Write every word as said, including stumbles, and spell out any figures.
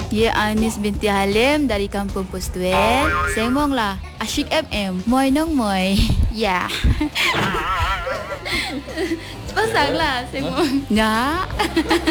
Ye Anis binti Halim dari Kampung Postuel. Semong lah Asyik M M. Moi nong moi. Ya. Pasang lah semong. Nak.